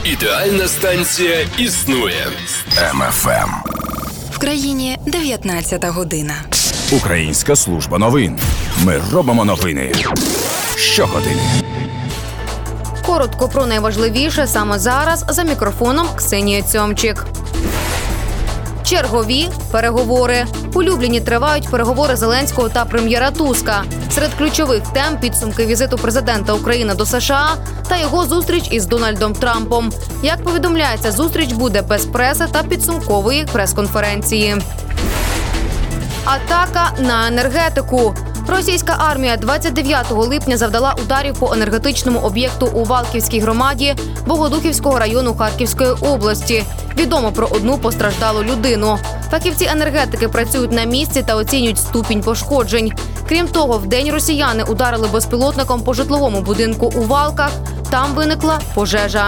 Ідеальна станція існує. МФМ. В країні 19 година. Українська служба новин. Ми робимо новини щогодини. Коротко про найважливіше саме зараз за мікрофоном Ксенія Цьомчик. Чергові переговори. Улюблені тривають переговори Зеленського та прем'єра Туска. Серед ключових тем – підсумки візиту президента України до США та його зустріч із Дональдом Трампом. Як повідомляється, зустріч буде без преси та підсумкової прес-конференції. Атака на енергетику. Російська армія 29 липня завдала ударів по енергетичному об'єкту у Валківській громаді Богодухівського району Харківської області. Відомо про одну постраждалу людину. Фахівці енергетики працюють на місці та оцінюють ступінь пошкоджень. Крім того, вдень росіяни ударили безпілотником по житловому будинку у Валках. Там виникла пожежа.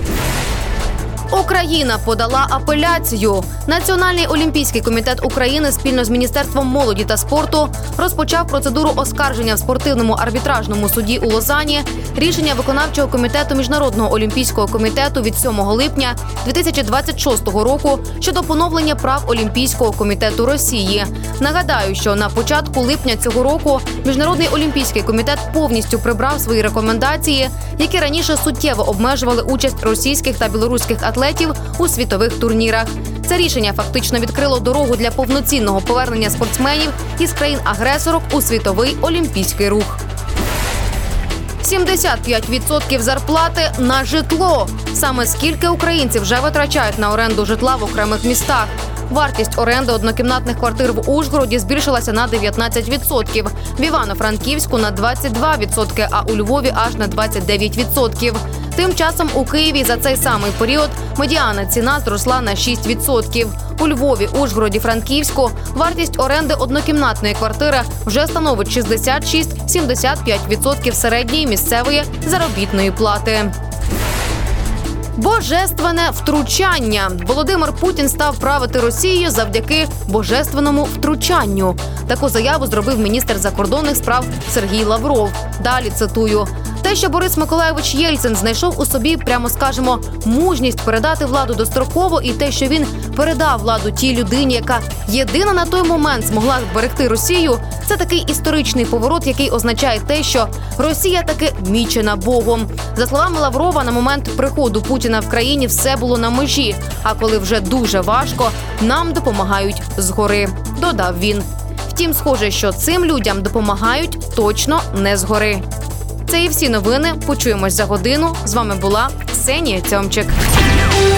Україна подала апеляцію. Національний олімпійський комітет України спільно з Міністерством молоді та спорту розпочав процедуру оскарження в спортивному арбітражному суді у Лозанні рішення виконавчого комітету Міжнародного олімпійського комітету від 7 липня 2026 року щодо поновлення прав Олімпійського комітету Росії. Нагадаю, що на початку липня цього року Міжнародний олімпійський комітет повністю прибрав свої рекомендації, які раніше суттєво обмежували участь російських та білоруських атлетів у світових турнірах. Це рішення фактично відкрило дорогу для повноцінного повернення спортсменів із країн-агресорок у світовий олімпійський рух. 75% зарплати на житло. Саме скільки українців вже витрачають на оренду житла в окремих містах. Вартість оренди однокімнатних квартир в Ужгороді збільшилася на 19%, в Івано-Франківську – на 22%, а у Львові – аж на 29%. Тим часом у Києві за цей самий період медіана ціна зросла на 6%. У Львові, Ужгороді, Франківську вартість оренди однокімнатної квартири вже становить 66-75% середньої місцевої заробітної плати. Божественне втручання. Володимир Путін став правити Росією завдяки божественному втручанню. Таку заяву зробив міністр закордонних справ Сергій Лавров. Далі цитую. Те, що Борис Миколайович Єльцин знайшов у собі, прямо скажемо, мужність передати владу достроково, і те, що він передав владу тій людині, яка єдина на той момент змогла вберегти Росію, це такий історичний поворот, який означає те, що Росія таки мічена Богом. За словами Лаврова, на момент приходу Путіна в країні все було на межі, а коли вже дуже важко, нам допомагають згори, додав він. Втім, схоже, що цим людям допомагають точно не згори. Це і всі новини. Почуємось за годину. З вами була Ксенія Цьомчик.